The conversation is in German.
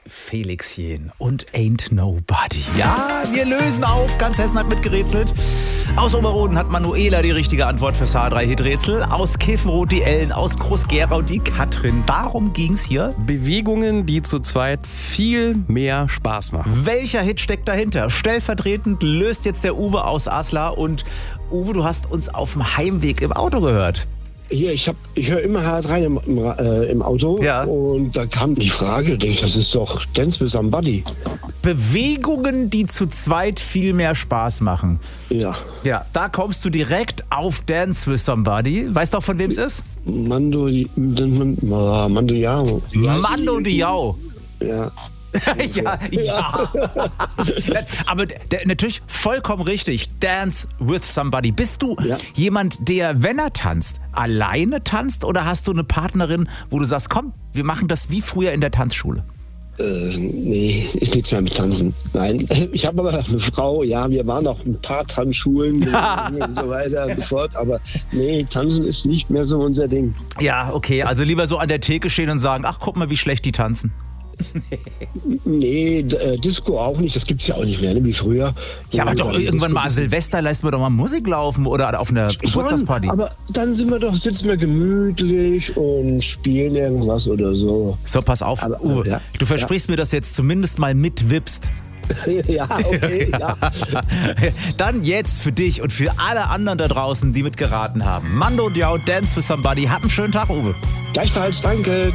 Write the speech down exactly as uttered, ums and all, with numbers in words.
Felix Jähn und Ain't Nobody. Ja, wir lösen auf. Ganz Hessen hat mitgerätselt. Aus Oberroden hat Manuela die richtige Antwort fürs H drei Hit-Rätsel. Aus Kefenroth die Ellen, aus Groß-Gerau die Katrin. Darum ging's hier. Bewegungen, die zu zweit viel mehr Spaß machen. Welcher Hit steckt dahinter? Stellvertretend löst jetzt der Uwe aus Aslar. Und Uwe, du hast uns auf dem Heimweg im Auto gehört. Hier, ich, hab, ich höre immer H drei im, im, äh, im Auto Ja. Und da kam die Frage, denk, das ist doch Dance with Somebody. Bewegungen, die zu zweit viel mehr Spaß machen. Ja, Ja, da kommst du direkt auf Dance with Somebody. Weißt du auch, von wem es ist? Mando, Mando Diao. Mando Diao. Ja. ja, ja. Aber der, natürlich vollkommen richtig. Dance with Somebody. Bist du Ja. jemand, der, wenn er tanzt, alleine tanzt oder hast du eine Partnerin, wo du sagst, komm, wir machen das wie früher in der Tanzschule? Äh, nee, ist nichts mehr mit Tanzen. Nein, ich habe aber eine Frau, ja, wir waren auch ein paar Tanzschulen und so weiter und so fort, aber nee, Tanzen ist nicht mehr so unser Ding. Ja, okay, also lieber so an der Theke stehen und sagen, ach, guck mal, wie schlecht die tanzen. Nee, d- äh, Disco auch nicht, das gibt's ja auch nicht mehr, ne, wie früher. Ja, aber Und doch dann irgendwann Disco- mal Silvester, lassen wir doch mal Musik laufen oder auf einer Schon, Geburtstagsparty. aber dann sind wir doch, sitzen wir gemütlich und spielen irgendwas oder so. So, pass auf, Aber, Uwe, ja, du versprichst mir, dass du jetzt zumindest mal mitwippst. Ja, okay, ja. Dann jetzt für dich und für alle anderen da draußen, die mitgeraten haben. Mando Diao, Dance with Somebody. Hab einen schönen Tag, Uwe. Gleichfalls, danke.